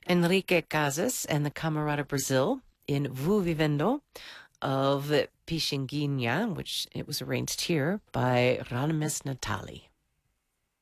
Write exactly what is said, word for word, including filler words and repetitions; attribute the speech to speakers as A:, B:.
A: Enrique Casas and the Camarada Brazil in Vu Vivendo of Pixinguinha, which it was arranged here by Radames Natali.